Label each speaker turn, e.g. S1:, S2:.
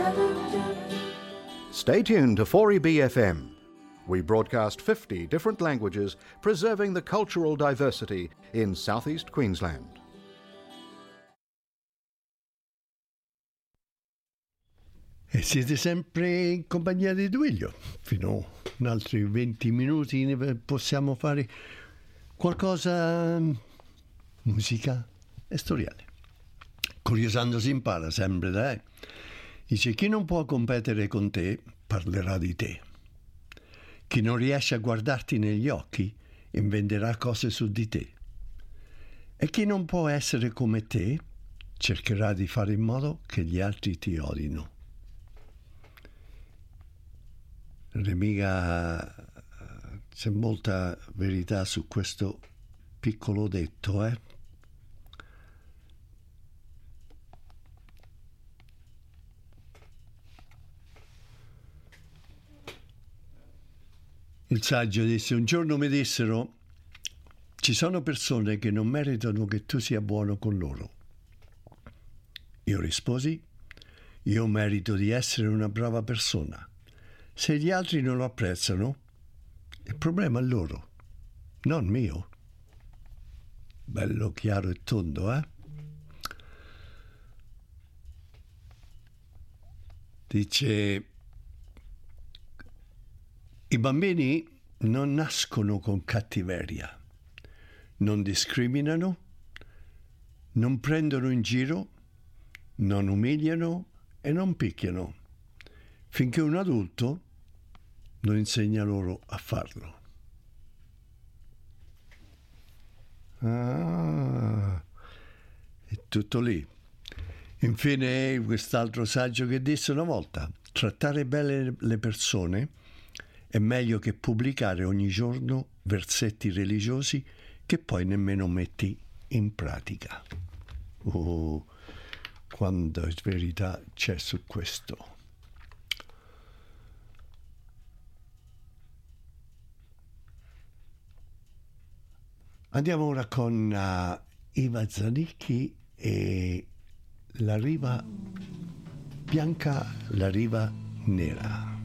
S1: Stay tuned to 4EB FM. We broadcast 50 different languages, preserving the cultural diversity in southeast Queensland.
S2: E siete sempre in compagnia di Duilio. Fino a altri 20 minuti possiamo fare qualcosa, musica e storiale. Curiosando si impara sempre, dai. Dice: chi non può competere con te parlerà di te. Chi non riesce a guardarti negli occhi inventerà cose su di te. E chi non può essere come te cercherà di fare in modo che gli altri ti odino. C'è molta verità su questo piccolo detto, Il saggio disse: un giorno mi dissero: ci sono persone che non meritano che tu sia buono con loro. Io risposi: io merito di essere una brava persona. Se gli altri non lo apprezzano, il problema è loro, non mio. Bello chiaro e tondo, Dice: i bambini non nascono con cattiveria, non discriminano, non prendono in giro, non umiliano e non picchiano, finché un adulto non insegna loro a farlo. È tutto lì. Infine, quest'altro saggio che disse una volta: trattare bene le persone è meglio che pubblicare ogni giorno versetti religiosi che poi nemmeno metti in pratica. Oh, quanta verità c'è su questo. Andiamo ora con Iva Zanicchi e La riva bianca, la riva nera.